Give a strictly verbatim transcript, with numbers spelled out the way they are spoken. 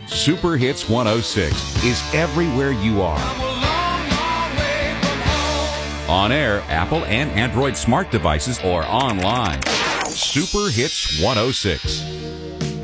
Super Hits one oh six is everywhere you are. On air, Apple and Android smart devices, or online. Super Hits one oh six.